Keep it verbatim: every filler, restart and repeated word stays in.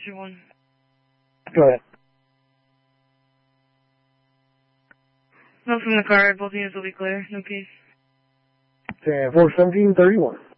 two one. Go ahead. No from the car. Both units will be clear. No case. ten four seventeen thirty-one.